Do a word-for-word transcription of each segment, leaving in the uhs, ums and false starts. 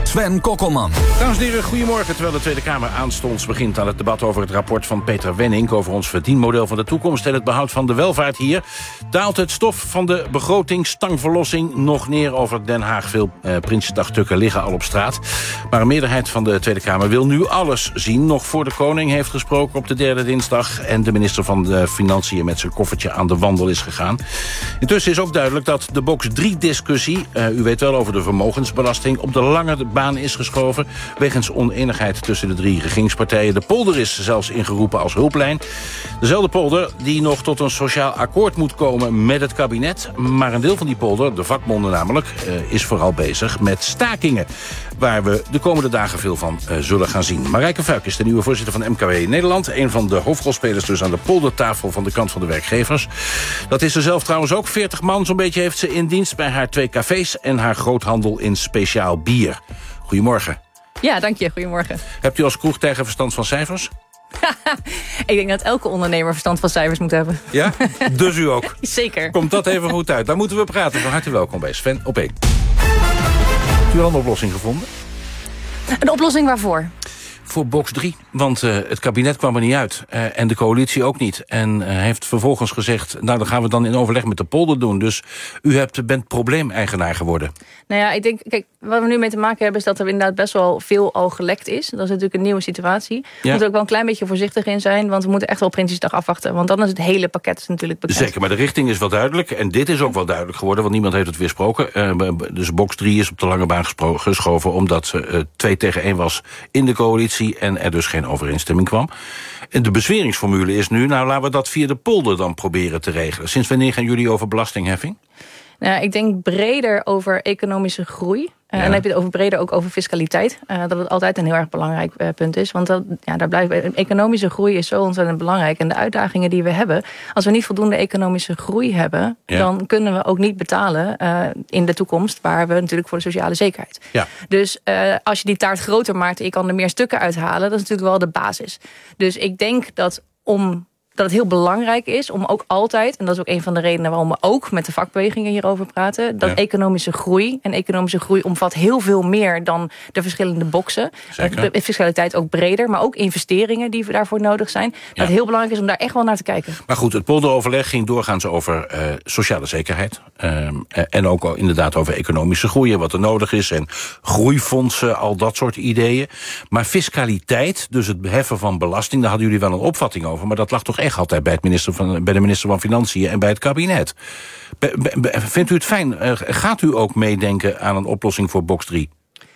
Sven Kokkelman. Dames en heren, goedemorgen. Terwijl de Tweede Kamer aanstonds begint aan het debat over het rapport van Peter Wenning over ons verdienmodel van de toekomst en het behoud van de welvaart hier, daalt het stof van de begrotingstangverlossing nog neer over Den Haag. Veel eh, Prinsjesdagstukken liggen al op straat. Maar een meerderheid van de Tweede Kamer wil nu alles zien. Nog voor de koning heeft gesproken op de derde dinsdag en de minister van de Financiën met zijn koffertje aan de wandel is gegaan. Intussen is ook duidelijk dat de box drie discussie, uh, u weet wel over de vermogensbelasting, op de lange baan is geschoven wegens oneenigheid tussen de drie regeringspartijen. De polder is zelfs ingeroepen als hulplijn. Dezelfde polder die nog tot een sociaal akkoord moet komen met het kabinet. Maar een deel van die polder, de vakbonden namelijk, uh, is vooral bezig met stakingen, waar we de komende dagen veel van uh, zullen gaan zien. Marijke Fuik is de nieuwe voorzitter van M K W Nederland. Een van de hoofdrolspelers dus aan de poldertafel van de kant van de werkgevers. Dat is ze zelf trouwens ook. veertig man zo'n beetje heeft ze in dienst bij haar twee cafés en haar groothandel in speciaal bier. Goedemorgen. Ja, dank je. Goedemorgen. Hebt u als kroegtijger verstand van cijfers? Ik denk dat elke ondernemer verstand van cijfers moet hebben. Ja? Dus u ook? Zeker. Komt dat even goed uit. Daar moeten we praten. Van harte welkom bij Sven op één. Hebt u al een oplossing gevonden? Een oplossing waarvoor? Voor box drie, want uh, het kabinet kwam er niet uit. Uh, en de coalitie ook niet. En uh, heeft vervolgens gezegd, nou dan gaan we dan in overleg met de polder doen. Dus u hebt, bent probleemeigenaar geworden. Nou ja, ik denk, kijk, wat we nu mee te maken hebben is dat er inderdaad best wel veel al gelekt is. Dat is natuurlijk een nieuwe situatie. We Ja. moeten ook wel een klein beetje voorzichtig in zijn, want we moeten echt wel Prinsjesdag afwachten. Want dan is het hele pakket natuurlijk bekend. Zeker, maar de richting is wel duidelijk. En dit is ook wel duidelijk geworden, want niemand heeft het weersproken. Uh, dus box drie is op de lange baan gespro- geschoven, omdat ze uh, twee tegen één was in de coalitie en er dus geen overeenstemming kwam. En de bezweringsformule is nu, nou laten we dat via de polder dan proberen te regelen. Sinds wanneer gaan jullie over belastingheffing? Nou, ik denk breder over economische groei. Uh, Ja. En dan heb je het over breder ook over fiscaliteit. Uh, dat het altijd een heel erg belangrijk uh, punt is. Want dat, ja, daar blijft, economische groei is zo ontzettend belangrijk. En de uitdagingen die we hebben, als we niet voldoende economische groei hebben, Ja. dan kunnen we ook niet betalen uh, in de toekomst, waar we natuurlijk voor de sociale zekerheid. Ja. Dus uh, als je die taart groter maakt en je kan er meer stukken uithalen, dat is natuurlijk wel de basis. Dus ik denk dat om dat het heel belangrijk is om ook altijd, en dat is ook een van de redenen waarom we ook met de vakbewegingen hierover praten, dat Ja. economische groei, en economische groei omvat heel veel meer dan de verschillende boxen. Zeker. De fiscaliteit ook breder, maar ook investeringen die daarvoor nodig zijn. Dat Ja. het heel belangrijk is om daar echt wel naar te kijken. Maar goed, het polderoverleg ging doorgaans over uh, sociale zekerheid. Um, en ook al inderdaad over economische groei en wat er nodig is. En groeifondsen, al dat soort ideeën. Maar fiscaliteit, dus het heffen van belasting, daar hadden jullie wel een opvatting over. Maar dat lag toch echt altijd bij, het minister van, bij de minister van Financiën en bij het kabinet. Be, be, be, vindt u het fijn? Uh, gaat u ook meedenken aan een oplossing voor box drie?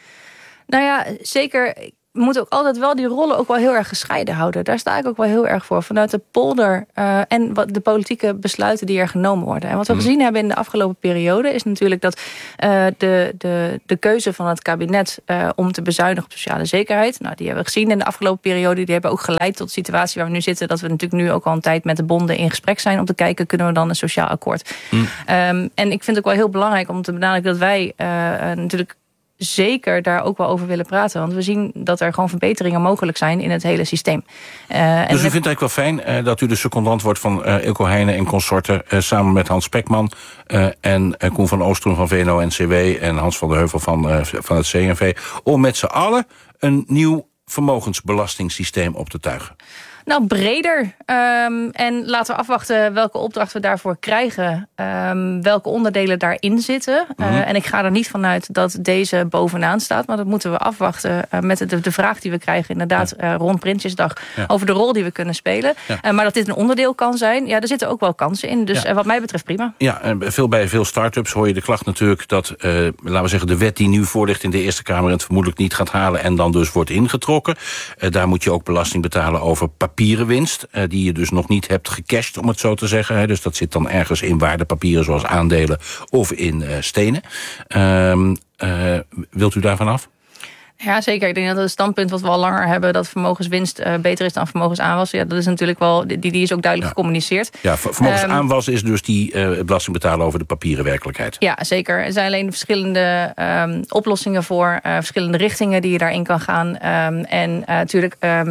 Nou ja, zeker. We moeten ook altijd wel die rollen ook wel heel erg gescheiden houden. Daar sta ik ook wel heel erg voor. Vanuit de polder uh, en wat de politieke besluiten die er genomen worden. En wat we Hmm. gezien hebben in de afgelopen periode is natuurlijk dat uh, de, de, de keuze van het kabinet uh, om te bezuinigen op sociale zekerheid, nou, die hebben we gezien in de afgelopen periode. Die hebben ook geleid tot de situatie waar we nu zitten. Dat we natuurlijk nu ook al een tijd met de bonden in gesprek zijn om te kijken, kunnen we dan een sociaal akkoord. Hmm. Um, en ik vind het ook wel heel belangrijk om te benadrukken dat wij uh, uh, natuurlijk zeker daar ook wel over willen praten. Want we zien dat er gewoon verbeteringen mogelijk zijn in het hele systeem. Uh, dus u vindt het eigenlijk wel fijn uh, dat u de secondant wordt van uh, Ilko Heijnen en consorten, uh, samen met Hans Spekman uh, en uh, Koen van Oostrum van V N O N C W en Hans van der Heuvel van, uh, van het C N V, om met z'n allen een nieuw vermogensbelastingssysteem op te tuigen. Nou, breder. Um, en laten we afwachten welke opdracht we daarvoor krijgen. Um, welke onderdelen daarin zitten. Mm-hmm. Uh, en ik ga er niet vanuit dat deze bovenaan staat. Maar dat moeten we afwachten uh, met de, de vraag die we krijgen inderdaad ja. uh, rond Prinsjesdag. Ja. Over de rol die we kunnen spelen. Ja. Uh, maar dat dit een onderdeel kan zijn. Ja, er zitten ook wel kansen in. Dus ja. uh, wat mij betreft prima. Ja, en veel, bij veel start-ups hoor je de klacht natuurlijk dat, uh, laten we zeggen, de wet die nu voor ligt in de Eerste Kamer het vermoedelijk niet gaat halen en dan dus wordt ingetrokken. Uh, daar moet je ook belasting betalen over papieren winst, uh, die je dus nog niet hebt gecashed, om het zo te zeggen. Hè. Dus dat zit dan ergens in waardepapieren zoals aandelen of in uh, stenen. Uh, uh, wilt u daarvan af? Ja, zeker. Ik denk dat het standpunt wat we al langer hebben, dat vermogenswinst uh, beter is dan vermogensaanwas. Ja, dat is natuurlijk wel, die, die is ook duidelijk ja. gecommuniceerd. Ja, vermogensaanwas um, is dus die uh, belasting betalen over de papieren werkelijkheid. Ja, zeker. Er zijn alleen verschillende um, oplossingen voor, uh, verschillende richtingen die je daarin kan gaan. Um, en uh, natuurlijk, um,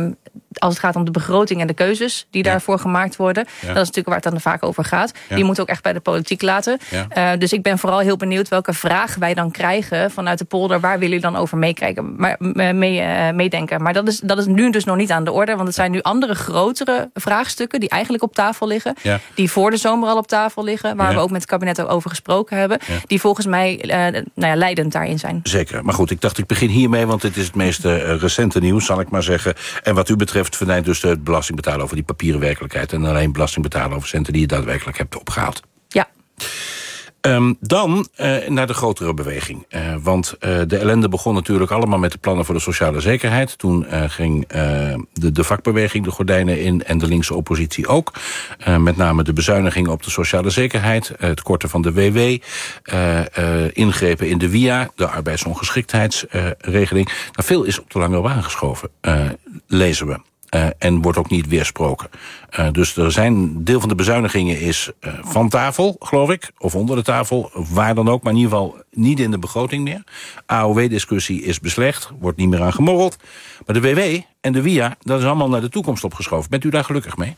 als het gaat om de begroting en de keuzes die ja. daarvoor gemaakt worden. Ja. Dat is natuurlijk waar het dan vaak over gaat. Ja. Die moet ook echt bij de politiek laten. Ja. Uh, dus ik ben vooral heel benieuwd welke vraag wij dan krijgen vanuit de polder. Waar willen jullie dan over meekijken, maar, mee, uh, meedenken? Maar dat is, dat is nu dus nog niet aan de orde. Want het zijn nu andere grotere vraagstukken die eigenlijk op tafel liggen. Ja. Die voor de zomer al op tafel liggen. Waar ja. we ook met het kabinet over gesproken hebben. Ja. Die volgens mij uh, nou ja, leidend daarin zijn. Zeker. Maar goed, ik dacht ik begin hiermee. Want dit is het meest uh, recente nieuws, zal ik maar zeggen. En wat u betreft verdwijnt dus het belasting betalen over die papieren werkelijkheid. En alleen belasting betalen over centen die je daadwerkelijk hebt opgehaald. Ja. Um, dan uh, naar de grotere beweging. Uh, want uh, de ellende begon natuurlijk allemaal met de plannen voor de sociale zekerheid. Toen uh, ging uh, de, de vakbeweging de gordijnen in en de linkse oppositie ook. Uh, met name de bezuinigingen op de sociale zekerheid. Uh, het korten van de W W. Uh, uh, ingrepen in de W I A, de arbeidsongeschiktheidsregeling. Uh, nou, veel is op de lange baan geschoven, uh, lezen we. Uh, en wordt ook niet weersproken. Uh, dus er zijn deel van de bezuinigingen is uh, van tafel, geloof ik. Of onder de tafel, of waar dan ook. Maar in ieder geval niet in de begroting meer. A O W-discussie is beslecht, wordt niet meer aan gemorreld. Maar de W W en de W I A, dat is allemaal naar de toekomst opgeschoven. Bent u daar gelukkig mee?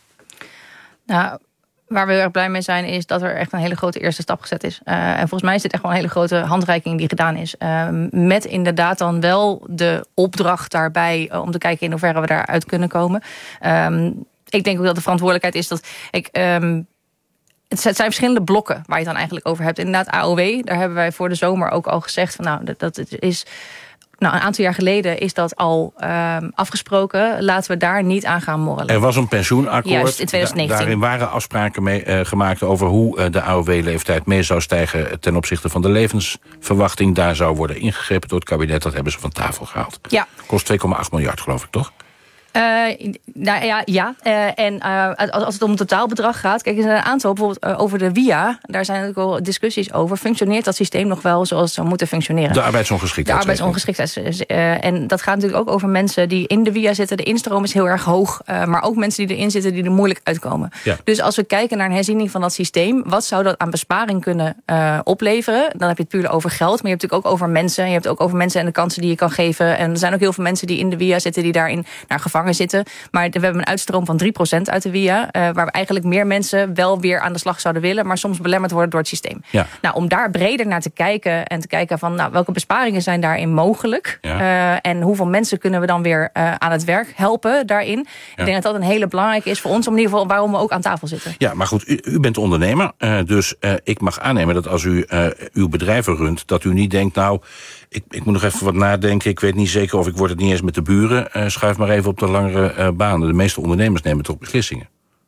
Nou, waar we heel erg blij mee zijn is dat er echt een hele grote eerste stap gezet is. Uh, en volgens mij is dit echt wel een hele grote handreiking die gedaan is. Uh, met inderdaad dan wel de opdracht daarbij uh, om te kijken in hoeverre we daaruit kunnen komen. Um, ik denk ook dat de verantwoordelijkheid is dat ik... Um, Het zijn verschillende blokken waar je het dan eigenlijk over hebt. Inderdaad, A O W, daar hebben wij voor de zomer ook al gezegd van nou, dat, dat het is. Nou, een aantal jaar geleden is dat al um, afgesproken. Laten we daar niet aan gaan morrelen. Er was een pensioenakkoord. Juist, in twintig negentien. Daarin waren afspraken mee, uh, gemaakt over hoe uh, de A O W-leeftijd mee zou stijgen ten opzichte van de levensverwachting. Daar zou worden ingegrepen door het kabinet. Dat hebben ze van tafel gehaald. Ja. Kost twee komma acht miljard, geloof ik, toch? Uh, nou ja, ja. Uh, en uh, als het om het totaalbedrag gaat... Kijk, er zijn een aantal, bijvoorbeeld uh, over de W I A... daar zijn natuurlijk wel discussies over. Functioneert dat systeem nog wel zoals het zou moeten functioneren? De arbeidsongeschiktheid. De arbeidsongeschiktheid. Uh, en dat gaat natuurlijk ook over mensen die in de W I A zitten. De instroom is heel erg hoog. Uh, maar ook mensen die erin zitten die er moeilijk uitkomen. Ja. Dus als we kijken naar een herziening van dat systeem... wat zou dat aan besparing kunnen uh, opleveren? Dan heb je het puur over geld. Maar je hebt natuurlijk ook over mensen. Je hebt ook over mensen en de kansen die je kan geven. En er zijn ook heel veel mensen die in de W I A zitten... die daarin naar gevangen zitten. Maar we hebben een uitstroom van drie procent uit de W I A... Uh, waar we eigenlijk meer mensen wel weer aan de slag zouden willen... maar soms belemmerd worden door het systeem. Ja. Nou, om daar breder naar te kijken... en te kijken van nou, welke besparingen zijn daarin mogelijk... Ja. Uh, en hoeveel mensen kunnen we dan weer uh, aan het werk helpen daarin. Ja. Ik denk dat dat een hele belangrijke is voor ons... om in ieder geval waarom we ook aan tafel zitten. Ja, maar goed, u, u bent ondernemer. Uh, dus uh, ik mag aannemen dat als u uh, uw bedrijven runt... dat u niet denkt, nou... Ik, ik moet nog even wat nadenken. Ik weet niet zeker of ik word het niet eens met de buren. Uh, schuif maar even op de langere uh, banen. De meeste ondernemers nemen toch beslissingen.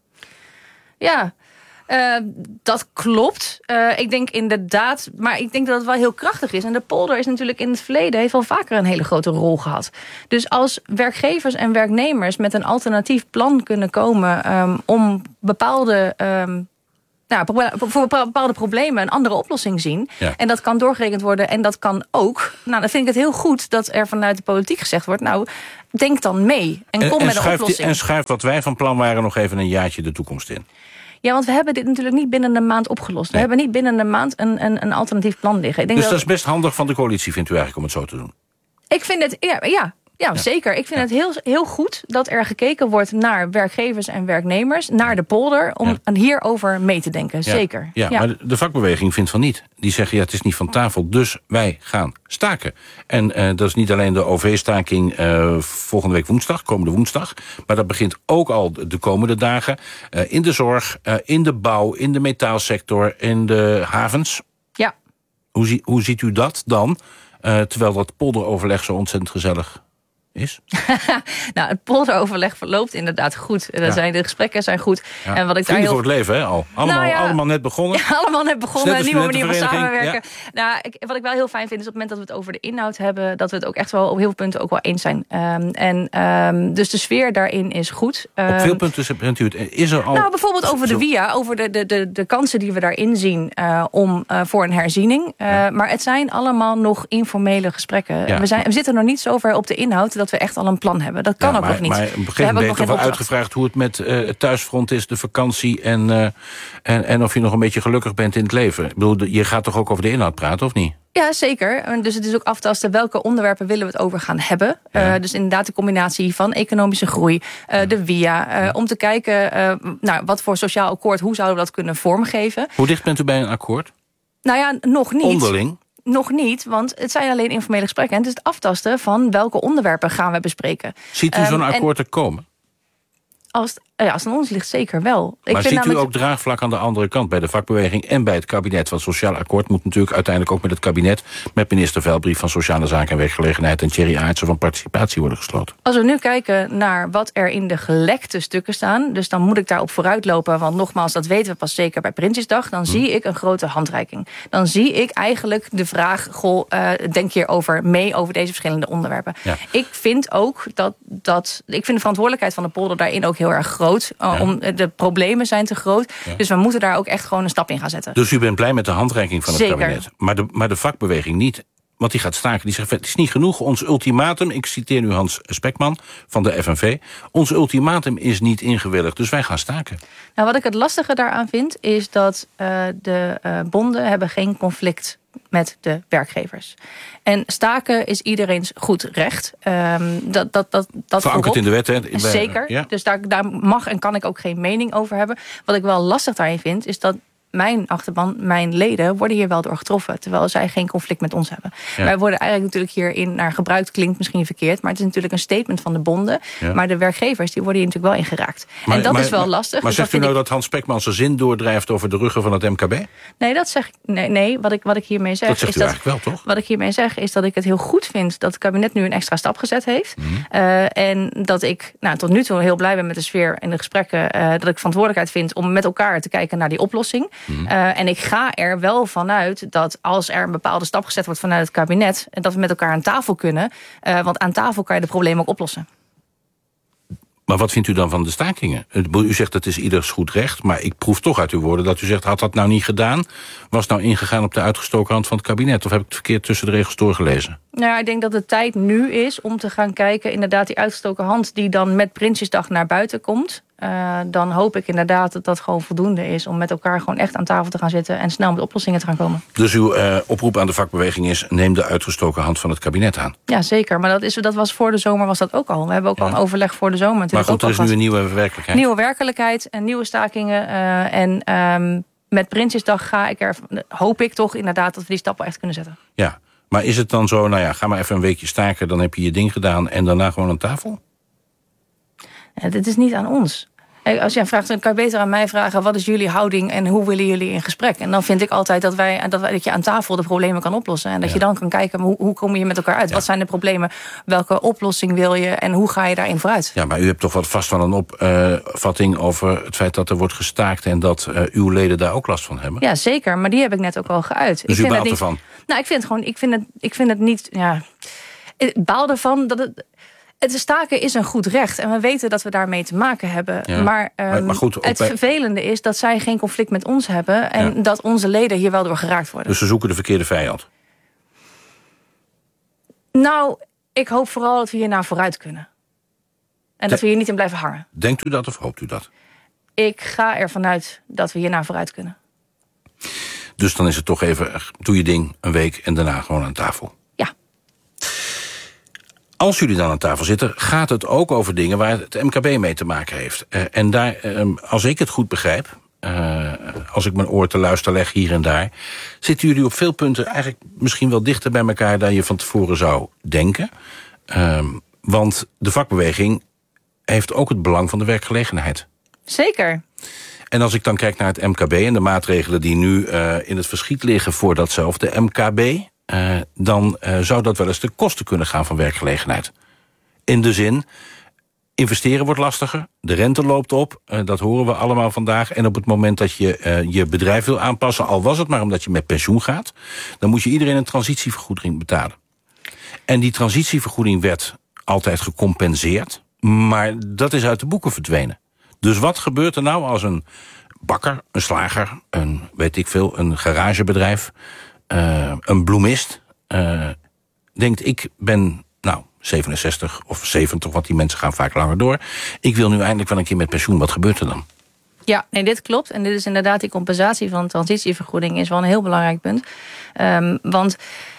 Ja, uh, dat klopt. Uh, ik denk inderdaad, maar ik denk dat het wel heel krachtig is. En de polder is natuurlijk in het verleden... heeft wel vaker een hele grote rol gehad. Dus als werkgevers en werknemers met een alternatief plan kunnen komen... Um, om bepaalde... Um, Nou, voor bepaalde problemen een andere oplossing zien. Ja. En dat kan doorgerekend worden en dat kan ook. Nou, dan vind ik het heel goed dat er vanuit de politiek gezegd wordt... nou, denk dan mee en, en kom en met een oplossing. Die, en schuif wat wij van plan waren nog even een jaartje de toekomst in. Ja, want we hebben dit natuurlijk niet binnen een maand opgelost. Nee. We hebben niet binnen een maand een, een, een alternatief plan liggen. Ik denk dus dat, dat is best handig van de coalitie, vindt u eigenlijk, om het zo te doen? Ik vind het, ja... ja. Ja, ja, zeker. Ik vind ja. het heel, heel goed dat er gekeken wordt naar werkgevers en werknemers, naar de polder, om ja. hierover mee te denken. Ja. Zeker. Ja, ja, maar de vakbeweging vindt van niet. Die zeggen, ja, het is niet van tafel, dus wij gaan staken. En uh, dat is niet alleen de O V-staking uh, volgende week woensdag, komende woensdag, maar dat begint ook al de komende dagen uh, in de zorg, uh, in de bouw, in de metaalsector, in de havens. Ja. Hoe, zie, hoe ziet u dat dan, uh, terwijl dat polderoverleg zo ontzettend gezellig is? Nou, het polderoverleg verloopt inderdaad goed. Ja. Zijn, de gesprekken zijn goed. Ja. En wat ik daar heel... voor het leven, hè, al. Allemaal, nou ja, allemaal net begonnen. Ja, allemaal net begonnen. Een nieuwe manier van samenwerken. Ja. Nou, ik, wat ik wel heel fijn vind, is op het moment dat we het over de inhoud hebben, dat we het ook echt wel op heel veel punten ook wel eens zijn. Um, en um, dus de sfeer daarin is goed. Um, op veel punten bent u het. Is er al... Nou, bijvoorbeeld over de W I A, over de, de, de, de kansen die we daarin zien uh, om uh, voor een herziening. Uh, ja. Maar het zijn allemaal nog informele gesprekken. Ja. We, zijn, we zitten nog niet zo ver op de inhoud dat we echt al een plan hebben. Dat kan ja, ook maar, nog niet. Maar op een gegeven moment heeft wel uitgevraagd hoe het met uh, het thuisfront is, de vakantie en, uh, en, en of je nog een beetje gelukkig bent in het leven. Ik bedoel, je gaat toch ook over de inhoud praten, of niet? Ja, zeker. Dus het is ook aftasten welke onderwerpen willen we het over gaan hebben. Ja. Uh, dus inderdaad de combinatie van economische groei, uh, de W I A. Uh, ja. Om te kijken uh, nou, wat voor sociaal akkoord, hoe zouden we dat kunnen vormgeven. Hoe dicht bent u bij een akkoord? Nou ja, nog niet. Onderling? Nog niet, want het zijn alleen informele gesprekken. En het is het aftasten van welke onderwerpen gaan we bespreken. Ziet u um, zo'n akkoord er komen? Als het, ja, als het aan ons ligt, zeker wel. Maar ik ziet namelijk... u ook draagvlak aan de andere kant... bij de vakbeweging en bij het kabinet? Want sociaal akkoord moet natuurlijk uiteindelijk ook met het kabinet... met minister Veldbrief van Sociale Zaken en Werkgelegenheid... en Thierry Aartsen van Participatie worden gesloten. Als we nu kijken naar wat er in de gelekte stukken staan... dus dan moet ik daarop vooruitlopen... want nogmaals, dat weten we pas zeker bij Prinsjesdag... dan hm. zie ik een grote handreiking. Dan zie ik eigenlijk de vraag... goh, uh, denk hierover mee over deze verschillende onderwerpen. Ja. Ik vind ook dat, dat... ik vind de verantwoordelijkheid van de polder daarin ook heel erg groot... Ja. Om, de problemen zijn te groot. Ja. Dus we moeten daar ook echt gewoon een stap in gaan zetten. Dus u bent blij met de handreiking van het Zeker. kabinet. Maar de, maar de vakbeweging niet. Want die gaat staken. Die zegt, het is niet genoeg. Ons ultimatum, ik citeer nu Hans Spekman van de F N V... ons ultimatum is niet ingewilligd, dus wij gaan staken. Nou, wat ik het lastige daaraan vind... is dat uh, de uh, bonden hebben geen conflict met de werkgevers. En staken is iedereens goed recht. Um, dat, dat, dat, dat Verankerd in de wet, hè? In Zeker. Ja? Dus daar, daar mag en kan ik ook geen mening over hebben. Wat ik wel lastig daarin vind, is dat mijn achterban, mijn leden, worden hier wel door getroffen. Terwijl zij geen conflict met ons hebben. Ja. Wij worden eigenlijk natuurlijk hierin naar gebruikt, klinkt misschien verkeerd. Maar het is natuurlijk een statement van de bonden. Ja. Maar de werkgevers, die worden hier natuurlijk wel in geraakt. Maar, en dat maar, is wel maar, lastig. Maar dus zegt dat u nou ik... dat Hans Spekman zijn zin doordrijft over de ruggen van het M K B? Nee, dat zeg ik. Nee, nee wat, ik, wat ik hiermee zeg. Dat zegt is u dat, eigenlijk wel, toch? Wat ik hiermee zeg is dat ik het heel goed vind dat het kabinet nu een extra stap gezet heeft. Mm. Uh, en dat ik nou, tot nu toe heel blij ben met de sfeer in de gesprekken. Uh, dat ik verantwoordelijkheid vind om met elkaar te kijken naar die oplossing. Mm. Uh, en ik ga er wel vanuit dat als er een bepaalde stap gezet wordt vanuit het kabinet, dat we met elkaar aan tafel kunnen. Uh, want aan tafel kan je de problemen ook oplossen. Maar wat vindt u dan van de stakingen? U zegt het is ieders goed recht, maar ik proef toch uit uw woorden dat u zegt, had dat nou niet gedaan? Was nou ingegaan op de uitgestoken hand van het kabinet? Of heb ik het verkeerd tussen de regels doorgelezen? Nou, ik denk dat de tijd nu is om te gaan kijken, inderdaad die uitgestoken hand die dan met Prinsjesdag naar buiten komt. Uh, dan hoop ik inderdaad dat dat gewoon voldoende is om met elkaar gewoon echt aan tafel te gaan zitten en snel met oplossingen te gaan komen. Dus uw uh, oproep aan de vakbeweging is, neem de uitgestoken hand van het kabinet aan. Ja, zeker. Maar dat, is, dat was voor de zomer was dat ook al. We hebben ook ja. al een overleg voor de zomer. Maar goed, er is nu een nieuwe werkelijkheid. Nieuwe werkelijkheid en nieuwe stakingen. Uh, en um, met Prinsjesdag ga ik er, hoop ik toch inderdaad dat we die stappen echt kunnen zetten. Ja, maar is het dan zo, nou ja, ga maar even een weekje staken, dan heb je je ding gedaan en daarna gewoon aan tafel? Ja, dit is niet aan ons. Als jij vraagt, dan kan je beter aan mij vragen, wat is jullie houding en hoe willen jullie in gesprek? En dan vind ik altijd dat, wij, dat, wij, dat je aan tafel de problemen kan oplossen. En dat ja. je dan kan kijken, hoe, hoe kom je met elkaar uit? Ja. Wat zijn de problemen? Welke oplossing wil je? En hoe ga je daarin vooruit? Ja, maar u hebt toch wat vast van een opvatting uh, over het feit dat er wordt gestaakt en dat uh, uw leden daar ook last van hebben? Ja, zeker. Maar die heb ik net ook al geuit. Dus ik u vind baalt ervan? Nou, ik vind het gewoon, ik vind het, ik vind het niet, ja, ik baal ervan dat het... Het staken is een goed recht en we weten dat we daarmee te maken hebben. Ja, maar, um, maar, maar goed, het bij... vervelende is dat zij geen conflict met ons hebben en ja. dat onze leden hier wel door geraakt worden. Dus ze zoeken de verkeerde vijand? Nou, ik hoop vooral dat we hier naar vooruit kunnen. En De... dat we hier niet in blijven hangen. Denkt u dat of hoopt u dat? Ik ga ervan uit dat we hier naar vooruit kunnen. Dus dan is het toch even, doe je ding een week en daarna gewoon aan tafel? Als jullie dan aan tafel zitten, gaat het ook over dingen waar het M K B mee te maken heeft. Uh, en daar, uh, als ik het goed begrijp, uh, als ik mijn oor te luisteren leg hier en daar, zitten jullie op veel punten eigenlijk misschien wel dichter bij elkaar dan je van tevoren zou denken. Uh, want de vakbeweging heeft ook het belang van de werkgelegenheid. Zeker. En als ik dan kijk naar het M K B en de maatregelen die nu uh, in het verschiet liggen voor datzelfde M K B... Uh, dan uh, zou dat wel eens ten koste kunnen gaan van werkgelegenheid. In de zin, investeren wordt lastiger, de rente loopt op, uh, dat horen we allemaal vandaag. En op het moment dat je uh, je bedrijf wil aanpassen, al was het maar omdat je met pensioen gaat, dan moet je iedereen een transitievergoeding betalen. En die transitievergoeding werd altijd gecompenseerd, maar dat is uit de boeken verdwenen. Dus wat gebeurt er nou als een bakker, een slager, een weet ik veel, een garagebedrijf, Uh, een bloemist uh, denkt, ik ben nou zevenenzestig of zeventig, want die mensen gaan vaak langer door. Ik wil nu eindelijk wel een keer met pensioen. Wat gebeurt er dan? Ja, nee, dit klopt. En dit is inderdaad die compensatie van transitievergoeding is wel een heel belangrijk punt. Um, want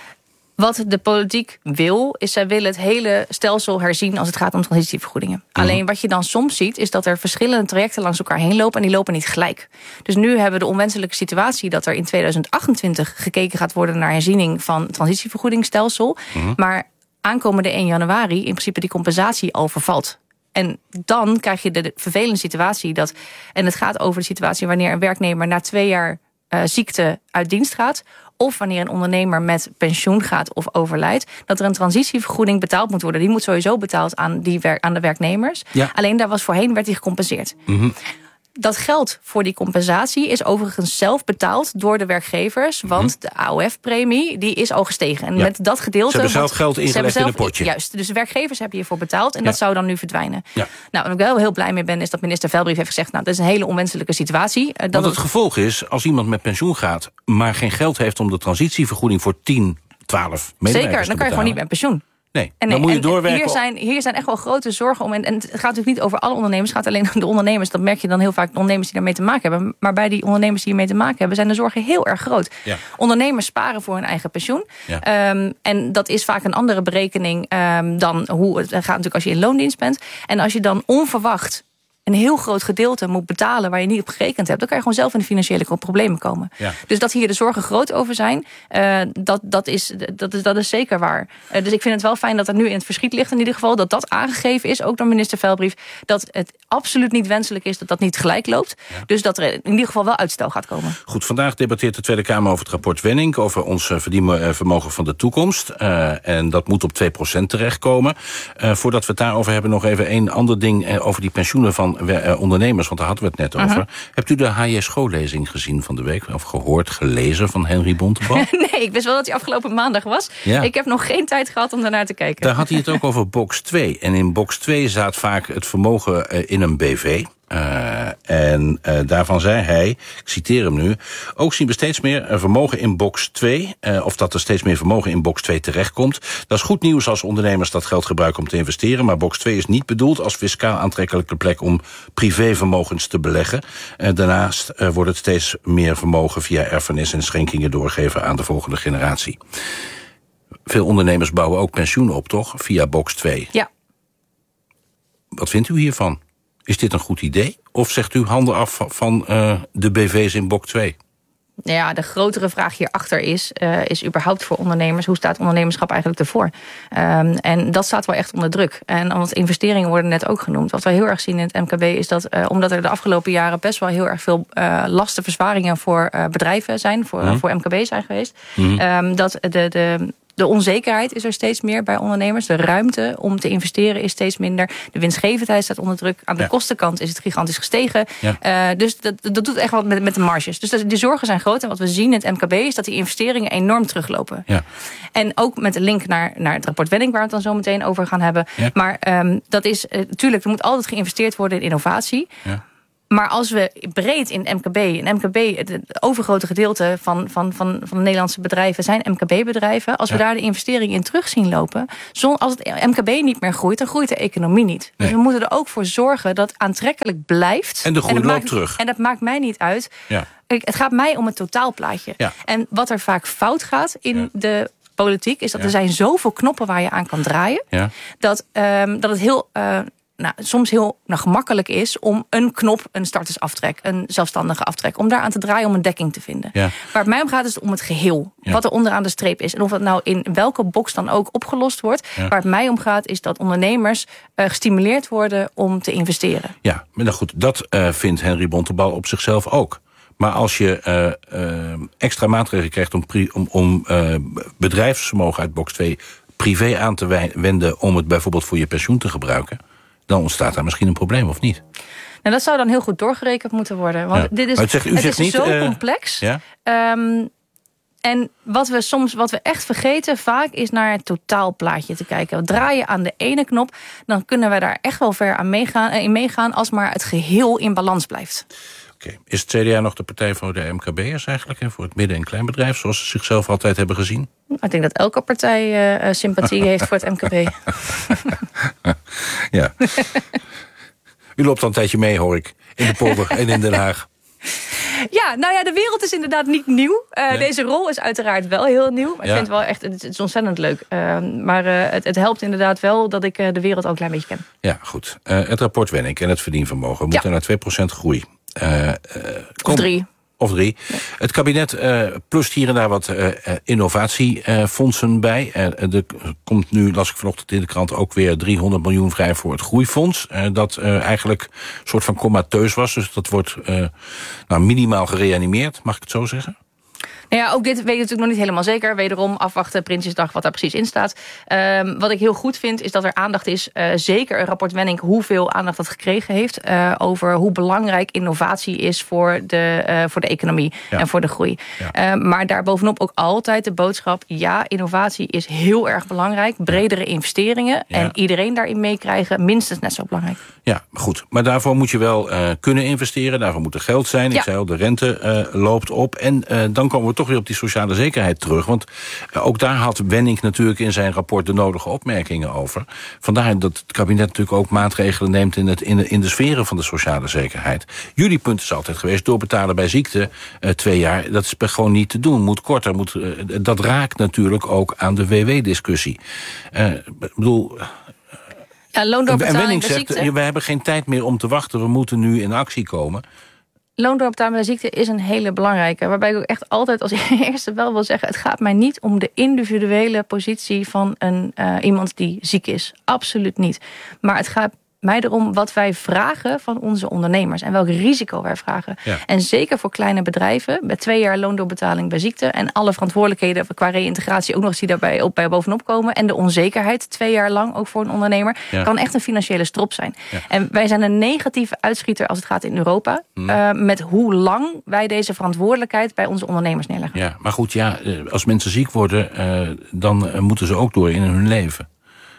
wat de politiek wil, is zij willen het hele stelsel herzien als het gaat om transitievergoedingen. Mm. Alleen wat je dan soms ziet, is dat er verschillende trajecten langs elkaar heen lopen en die lopen niet gelijk. Dus nu hebben we de onwenselijke situatie dat er in tweeduizend achtentwintig gekeken gaat worden naar herziening van het transitievergoedingsstelsel. Mm. Maar aankomende één januari in principe die compensatie al vervalt. En dan krijg je de vervelende situatie dat, en het gaat over de situatie wanneer een werknemer na twee jaar uh, ziekte uit dienst gaat, of wanneer een ondernemer met pensioen gaat of overlijdt, dat er een transitievergoeding betaald moet worden. Die moet sowieso betaald aan, die werk, aan de werknemers. Ja. Alleen daar was voorheen werd die gecompenseerd. Mm-hmm. Dat geld voor die compensatie is overigens zelf betaald door de werkgevers. Want mm-hmm. de A O F-premie die is al gestegen. En ja. met dat gedeelte... Ze hebben zelf geld ingelegd zelf, in een potje. Juist, dus de werkgevers hebben hiervoor betaald. En ja. dat zou dan nu verdwijnen. Ja. Nou, waar ik wel heel blij mee ben, is dat minister Velbrief heeft gezegd, nou, dat is een hele onwenselijke situatie. Dat want het, het gevolg is, als iemand met pensioen gaat, maar geen geld heeft om de transitievergoeding voor tien, twaalf medewerkers Zeker, dan kan je gewoon niet met pensioen. Nee, en dan nee, moet je doorwerken. Hier zijn, hier zijn echt wel grote zorgen om. En, en het gaat natuurlijk niet over alle ondernemers. Het gaat alleen om de ondernemers. Dat merk je dan heel vaak. De ondernemers die daarmee te maken hebben. Maar bij die ondernemers die hiermee te maken hebben, zijn de zorgen heel erg groot. Ja. Ondernemers sparen voor hun eigen pensioen. Ja. Um, en dat is vaak een andere berekening um, dan hoe het gaat natuurlijk als je in loondienst bent. En als je dan onverwacht een heel groot gedeelte moet betalen waar je niet op gerekend hebt, dan kan je gewoon zelf in de financiële problemen komen. Ja. Dus dat hier de zorgen groot over zijn, uh, dat, dat, is, dat, is, dat is zeker waar. Uh, dus ik vind het wel fijn dat er nu in het verschiet ligt in ieder geval, dat dat aangegeven is, ook door minister Velbrief, dat het absoluut niet wenselijk is dat dat niet gelijk loopt. Ja. Dus dat er in ieder geval wel uitstel gaat komen. Goed, vandaag debatteert de Tweede Kamer over het rapport Wennink, over ons verdienvermogen van de toekomst. Uh, en dat moet op twee procent terechtkomen. Uh, voordat we het daarover hebben, nog even één ander ding uh, over die pensioenen van ondernemers, want daar hadden we het net over. Uh-huh. Hebt u de H J School-lezing gezien van de week? Of gehoord, gelezen van Henry Bontebal? Nee, ik wist wel dat hij afgelopen maandag was. Ja. Ik heb nog geen tijd gehad om daarnaar te kijken. Daar had hij het ook over box twee. En in box twee zat vaak het vermogen uh, in een B V. Uh, en uh, daarvan zei hij, ik citeer hem nu, ook zien we steeds meer vermogen in box twee, uh, of dat er steeds meer vermogen in box twee terechtkomt. Dat is goed nieuws als ondernemers dat geld gebruiken om te investeren, maar box twee is niet bedoeld als fiscaal aantrekkelijke plek om privévermogens te beleggen. Uh, daarnaast uh, wordt het steeds meer vermogen via erfenis en schenkingen doorgegeven aan de volgende generatie. Veel ondernemers bouwen ook pensioen op, toch? Via box twee. Ja. Wat vindt u hiervan? Is dit een goed idee? Of zegt u handen af van uh, de B V's in box twee? Nou ja, de grotere vraag hierachter is, uh, is überhaupt voor ondernemers, hoe staat ondernemerschap eigenlijk ervoor? Um, en dat staat wel echt onder druk. En want investeringen worden net ook genoemd. Wat we heel erg zien in het M K B is dat, uh, omdat er de afgelopen jaren best wel heel erg veel uh, lastenverzwaringen voor uh, bedrijven zijn, voor, mm. voor M K B zijn geweest, mm. um, dat de, de De onzekerheid is er steeds meer bij ondernemers. De ruimte om te investeren is steeds minder. De winstgevendheid staat onder druk. Aan de ja. kostenkant is het gigantisch gestegen. Ja. Uh, dus dat, dat doet echt wat met, met de marges. Dus dat, die zorgen zijn groot. En wat we zien in het M K B is dat die investeringen enorm teruglopen. Ja. En ook met de link naar, naar het rapport Wennink, waar we het dan zo meteen over gaan hebben. Ja. Maar um, dat is natuurlijk, uh, er moet altijd geïnvesteerd worden in innovatie. Ja. Maar als we breed in M K B, en M K B, het overgrote gedeelte van, van, van, van de Nederlandse bedrijven zijn M K B-bedrijven. Als we ja. daar de investeringen in terug zien lopen, als het M K B niet meer groeit, dan groeit de economie niet. Nee. Dus we moeten er ook voor zorgen dat het aantrekkelijk blijft. En de groei loopt maakt, terug. En dat maakt mij niet uit. Ja. Het gaat mij om het totaalplaatje. Ja. En wat er vaak fout gaat in ja. de politiek, is dat ja. er zijn zoveel knoppen waar je aan kan draaien. Ja. Dat, um, dat het heel Uh, Nou, soms heel nou, gemakkelijk is om een knop, een startersaftrek, een zelfstandige aftrek, om daar aan te draaien om een dekking te vinden. Ja. Waar het mij om gaat is om het geheel. Ja. Wat er onderaan de streep is. En of dat nou in welke box dan ook opgelost wordt. Ja. Waar het mij om gaat is dat ondernemers uh, gestimuleerd worden om te investeren. Ja, maar nou goed, dat uh, vindt Henry Bontebal op zichzelf ook. Maar als je uh, uh, extra maatregelen krijgt om, pri- om, om uh, bedrijfsvermogen uit box twee privé aan te wenden om het bijvoorbeeld voor je pensioen te gebruiken, dan ontstaat daar misschien een probleem, of niet? Nou, dat zou dan heel goed doorgerekend moeten worden. Want ja. dit is, zegt, u het zegt is niet, zo uh, complex. Ja? Um, en wat we soms, wat we echt vergeten vaak, is naar het totaalplaatje te kijken. Draai je aan de ene knop, dan kunnen we daar echt wel ver aan meegaan, in meegaan, als maar het geheel in balans blijft. Okay. Is het C D A nog de partij voor de M K B'ers eigenlijk, en voor het midden- en kleinbedrijf, zoals ze zichzelf altijd hebben gezien? Ik denk dat elke partij uh, sympathie heeft voor het M K B. Ja. U loopt al een tijdje mee, hoor ik, in de polder en in Den Haag. Ja, nou ja, de wereld is inderdaad niet nieuw. Uh, nee. Deze rol is uiteraard wel heel nieuw. Maar ja. ik vind het wel echt, het is ontzettend leuk. Uh, maar uh, het, het helpt inderdaad wel dat ik uh, de wereld al een klein beetje ken. Ja, goed. Uh, het rapport Wennink en het verdienvermogen. We moeten ja. naar twee procent groei. Uh, uh, of drie. Of drie. Ja. Het kabinet uh, plust hier en daar wat uh, innovatiefondsen uh, bij. Uh, er komt nu, las ik vanochtend in de krant, ook weer driehonderd miljoen vrij voor het groeifonds. Uh, dat uh, eigenlijk een soort van comateus was. Dus dat wordt uh, nou, minimaal gereanimeerd, mag ik het zo zeggen? Nou ja, ook dit weet ik natuurlijk nog niet helemaal zeker. Wederom afwachten, Prinsjesdag, wat daar precies in staat. Um, wat ik heel goed vind, is dat er aandacht is. Uh, zeker een rapport Wennink, hoeveel aandacht dat gekregen heeft. Uh, over hoe belangrijk innovatie is voor de, uh, voor de economie ja. en voor de groei. Ja. Uh, maar daarbovenop ook altijd de boodschap. Ja, innovatie is heel erg belangrijk. Bredere investeringen ja. en iedereen daarin meekrijgen. Minstens net zo belangrijk. Ja, goed. Maar daarvoor moet je wel uh, kunnen investeren. Daarvoor moet er geld zijn. Ja. Ik zei al, de rente uh, loopt op. En uh, dan komen we toch weer op die sociale zekerheid terug. Want uh, ook daar had Wennink natuurlijk in zijn rapport de nodige opmerkingen over. Vandaar dat het kabinet natuurlijk ook maatregelen neemt in, het, in, de, in de sferen van de sociale zekerheid. Jullie punt is altijd geweest, doorbetalen bij ziekte uh, twee jaar, dat is gewoon niet te doen. Moet korter. Moet, uh, dat raakt natuurlijk ook aan de W W-discussie. Uh, ik bedoel... Ja, loondoorbetaling en Wennink bij zegt, ziekte. we hebben geen tijd meer om te wachten. We moeten nu in actie komen. Loondoorbetaling bij ziekte is een hele belangrijke. Waarbij ik ook echt altijd als eerste wel wil zeggen, het gaat mij niet om de individuele positie van een, uh, iemand die ziek is. Absoluut niet. Maar het gaat mij erom wat wij vragen van onze ondernemers. En welk risico wij vragen. Ja. En zeker voor kleine bedrijven. Met twee jaar loondoorbetaling bij ziekte. En alle verantwoordelijkheden qua reïntegratie ook nog eens die daarbij op, bij bovenop komen. En de onzekerheid twee jaar lang ook voor een ondernemer. Ja. Kan echt een financiële strop zijn. Ja. En wij zijn een negatieve uitschieter als het gaat in Europa. Hmm. Uh, met hoe lang wij deze verantwoordelijkheid bij onze ondernemers neerleggen. Ja, maar goed, ja, als mensen ziek worden, uh, dan uh, moeten ze ook door in hun leven.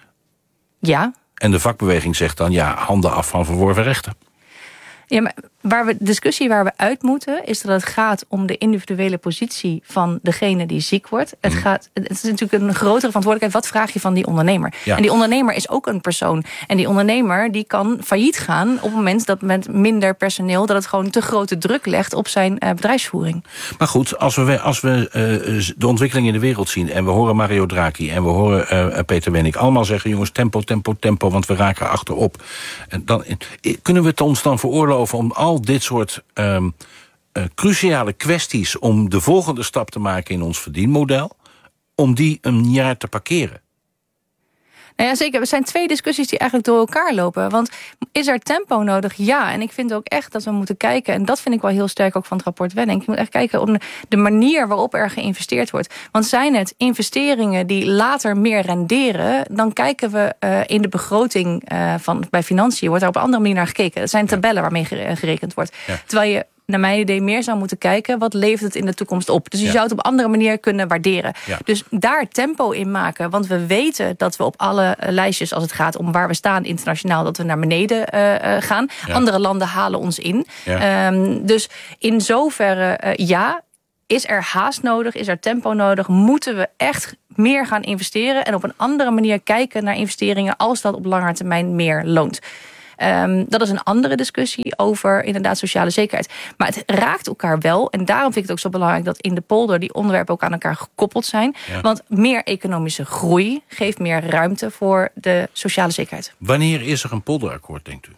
Ja. En de vakbeweging zegt dan, ja, handen af van verworven rechten. Ja, maar waar we, de discussie waar we uit moeten, is dat het gaat om de individuele positie van degene die ziek wordt. Het, mm. gaat, het is natuurlijk een grotere verantwoordelijkheid. Wat vraag je van die ondernemer? Ja. En die ondernemer is ook een persoon. En die ondernemer die kan failliet gaan op het moment dat met minder personeel, dat het gewoon te grote druk legt op zijn uh, bedrijfsvoering. Maar goed, als we, als we uh, de ontwikkeling in de wereld zien en we horen Mario Draghi en we horen uh, Peter Wennink allemaal zeggen, jongens, tempo, tempo, tempo, want we raken achterop. En dan, kunnen we het ons dan veroorloven om al dit soort um, uh, cruciale kwesties, om de volgende stap te maken in ons verdienmodel, om die een jaar te parkeren? Nou ja, zeker. Er zijn twee discussies die eigenlijk door elkaar lopen. Want is er tempo nodig? Ja. En ik vind ook echt dat we moeten kijken, en dat vind ik wel heel sterk ook van het rapport Wennink. Je moet echt kijken op de manier waarop er geïnvesteerd wordt. Want zijn het investeringen die later meer renderen, dan kijken we uh, in de begroting uh, van, bij financiën, wordt daar op een andere manier naar gekeken. Dat zijn tabellen waarmee gerekend wordt. Ja. Terwijl je naar mijn idee meer zou moeten kijken, wat levert het in de toekomst op? Dus je ja. zou het op een andere manier kunnen waarderen. Ja. Dus daar tempo in maken. Want we weten dat we op alle lijstjes, als het gaat om waar we staan internationaal, dat we naar beneden uh, gaan. Ja. Andere landen halen ons in. Ja. Um, dus in zoverre, uh, ja, is er haast nodig? Is er tempo nodig? Moeten we echt meer gaan investeren en op een andere manier kijken naar investeringen als dat op lange termijn meer loont? Um, dat is een andere discussie over inderdaad sociale zekerheid. Maar het raakt elkaar wel. En daarom vind ik het ook zo belangrijk dat in de polder die onderwerpen ook aan elkaar gekoppeld zijn. Ja. Want meer economische groei geeft meer ruimte voor de sociale zekerheid. Wanneer is er een polderakkoord, denkt u?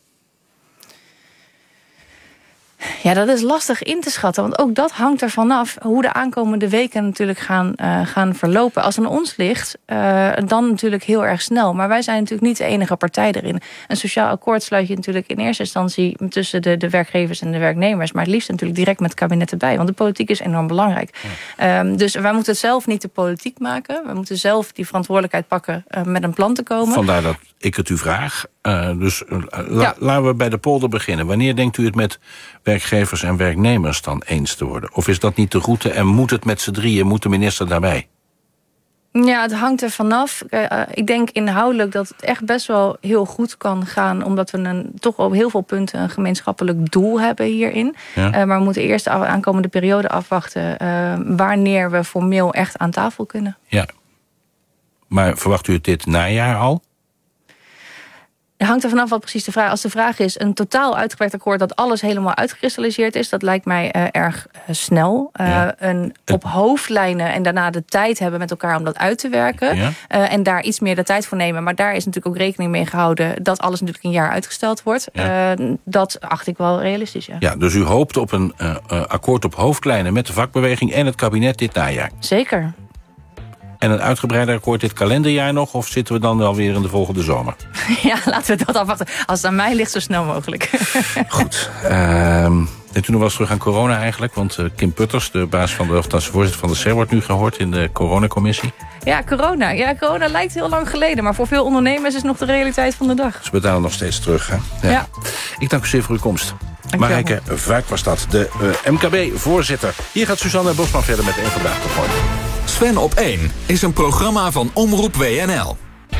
Ja, dat is lastig in te schatten. Want ook dat hangt ervan af hoe de aankomende weken natuurlijk gaan, uh, gaan verlopen. Als het aan ons ligt, uh, dan natuurlijk heel erg snel. Maar wij zijn natuurlijk niet de enige partij erin. Een sociaal akkoord sluit je natuurlijk in eerste instantie tussen de, de werkgevers en de werknemers. Maar het liefst natuurlijk direct met het kabinet erbij. Want de politiek is enorm belangrijk. Ja. Um, dus wij moeten het zelf niet de politiek maken. We moeten zelf die verantwoordelijkheid pakken uh, met een plan te komen. Vandaar dat ik het u vraag. Uh, dus uh, la, ja. laten we bij de polder beginnen. Wanneer denkt u het met werkgevers en werknemers dan eens te worden? Of is dat niet de route en moet het met z'n drieën, moet de minister daarbij? Ja, het hangt er vanaf. Uh, ik denk inhoudelijk dat het echt best wel heel goed kan gaan, omdat we een, toch op heel veel punten een gemeenschappelijk doel hebben hierin. Ja. Uh, maar we moeten eerst de aankomende periode afwachten uh, wanneer we formeel echt aan tafel kunnen. Ja. Maar verwacht u het dit najaar al? Het hangt er vanaf wat precies de vraag. Als de vraag is een totaal uitgewerkt akkoord dat alles helemaal uitgekristalliseerd is, dat lijkt mij uh, erg uh, snel. Uh, ja. Een op hoofdlijnen en daarna de tijd hebben met elkaar om dat uit te werken. Ja. Uh, en daar iets meer de tijd voor nemen. Maar daar is natuurlijk ook rekening mee gehouden dat alles natuurlijk een jaar uitgesteld wordt. Ja. Uh, dat acht ik wel realistisch. Ja, ja dus u hoopt op een uh, uh, akkoord op hoofdlijnen met de vakbeweging en het kabinet dit najaar? Zeker. En een uitgebreider akkoord dit kalenderjaar nog? Of zitten we dan alweer in de volgende zomer? Ja, laten we dat afwachten. Als het aan mij ligt, zo snel mogelijk. Goed. Uh, en toen nog wel eens terug aan corona eigenlijk. Want uh, Kim Putters, de baas van de, of de voorzitter van de C E R, wordt nu gehoord in de coronacommissie. Ja, corona. Ja, corona lijkt heel lang geleden. Maar voor veel ondernemers is het nog de realiteit van de dag. Ze betalen nog steeds terug. Hè? Ja. Ja. Ik dank u zeer voor uw komst. Marijke Vuik was dat, de uh, M K B-voorzitter. Hier gaat Suzanne Bosman verder met één Vandaag tot morgen. Sven op één is een programma van Omroep W N L.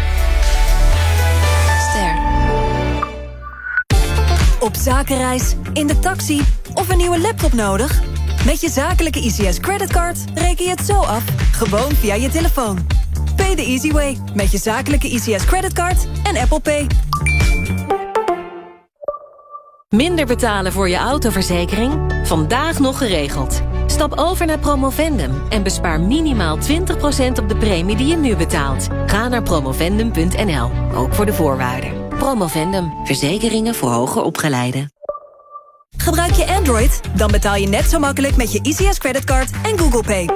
Ster. Op zakenreis, in de taxi of een nieuwe laptop nodig? Met je zakelijke I C S creditcard reken je het zo af, gewoon via je telefoon. Pay the easy way met je zakelijke I C S creditcard en Apple Pay. Minder betalen voor je autoverzekering? Vandaag nog geregeld. Stap over naar Promovendum en bespaar minimaal twintig procent op de premie die je nu betaalt. Ga naar promovendum punt n l, ook voor de voorwaarden. Promovendum, verzekeringen voor hoger opgeleiden. Gebruik je Android? Dan betaal je net zo makkelijk met je I C S creditcard en Google Pay.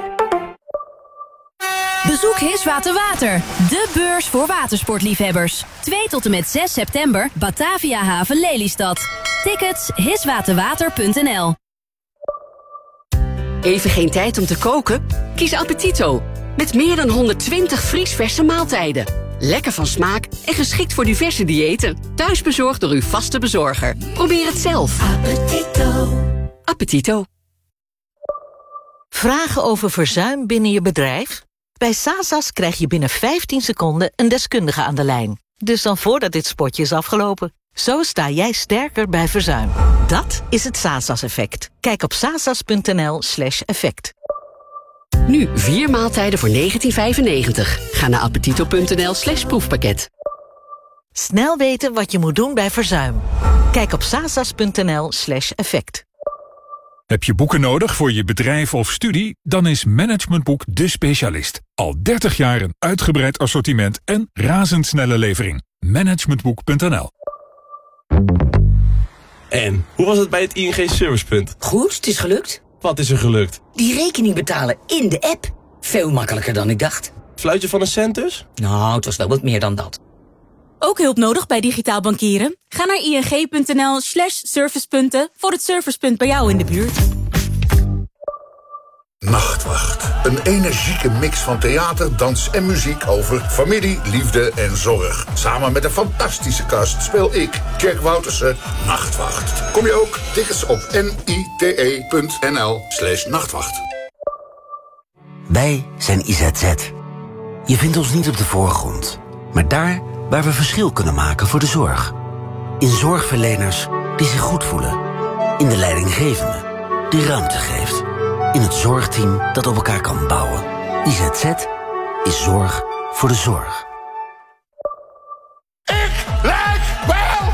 Bezoek Hiswater Water, de beurs voor watersportliefhebbers. twee tot en met zes september, Batavia Haven Lelystad. Tickets hiswaterwater punt n l. Even geen tijd om te koken? Kies Appetito. Met meer dan honderdtwintig vriesverse maaltijden. Lekker van smaak en geschikt voor diverse diëten. Thuisbezorgd door uw vaste bezorger. Probeer het zelf. Appetito. Appetito. Vragen over verzuim binnen je bedrijf? Bij Sasas krijg je binnen vijftien seconden een deskundige aan de lijn. Dus dan voordat dit spotje is afgelopen. Zo sta jij sterker bij verzuim. Dat is het Sasas-effect. Kijk op sasas punt n l slash effect. Nu vier maaltijden voor negentien vijfennegentig. Ga naar appetito punt n l slash proefpakket. Snel weten wat je moet doen bij verzuim. Kijk op sasas punt n l slash effect. Heb je boeken nodig voor je bedrijf of studie? Dan is Managementboek de specialist. Al dertig jaar een uitgebreid assortiment en razendsnelle levering. Managementboek punt n l. En, hoe was het bij het I N G Servicepunt? Goed, het is gelukt. Wat is er gelukt? Die rekening betalen in de app. Veel makkelijker dan ik dacht. Fluitje van een cent dus? Nou, het was wel wat meer dan dat. Ook hulp nodig bij digitaal bankieren? Ga naar ing punt n l slash servicepunten voor het servicepunt bij jou in de buurt. Nachtwacht. Een energieke mix van theater, dans en muziek over familie, liefde en zorg. Samen met een fantastische cast speel ik, Jack Woutersen, Nachtwacht. Kom je ook? Tickets op nite punt n l slash nachtwacht. Wij zijn I Z Z. Je vindt ons niet op de voorgrond, maar daar waar we verschil kunnen maken voor de zorg. In zorgverleners die zich goed voelen. In de leidinggevende die ruimte geeft. In het zorgteam dat op elkaar kan bouwen. I Z Z is zorg voor de zorg. Ik lijk wel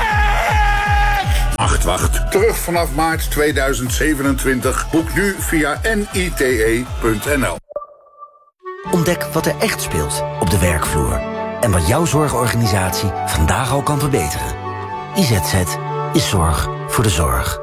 gek! Nachtwacht. Terug vanaf maart tweeduizend zevenentwintig. Boek nu via nite punt n l. Ontdek wat er echt speelt op de werkvloer. En wat jouw zorgorganisatie vandaag al kan verbeteren. I Z Z is zorg voor de zorg.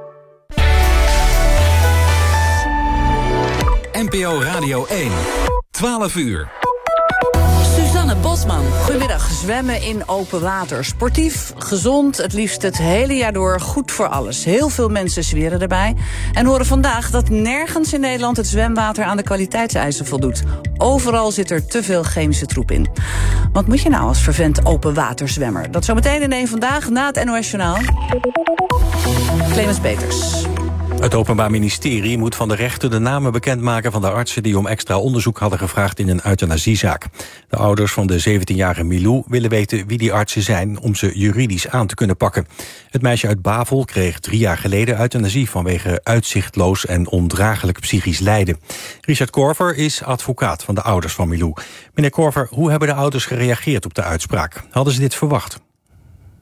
N P O Radio één. twaalf uur. Suzanne Bosman. Goedemiddag. Zwemmen in open water. Sportief, gezond, het liefst het hele jaar door. Goed voor alles. Heel veel mensen zweren erbij. En horen vandaag dat nergens in Nederland het zwemwater aan de kwaliteitseisen voldoet. Overal zit er te veel chemische troep in. Wat moet je nou als vervent open waterzwemmer? Dat zometeen in één Vandaag na het N O S Journaal. Clemens Peters. Het Openbaar Ministerie moet van de rechter de namen bekendmaken van de artsen die om extra onderzoek hadden gevraagd in een euthanasiezaak. De ouders van de zeventienjarige Milou willen weten wie die artsen zijn om ze juridisch aan te kunnen pakken. Het meisje uit Bavel kreeg drie jaar geleden euthanasie vanwege uitzichtloos en ondraaglijk psychisch lijden. Richard Korver is advocaat van de ouders van Milou. Meneer Korver, hoe hebben de ouders gereageerd op de uitspraak? Hadden ze dit verwacht?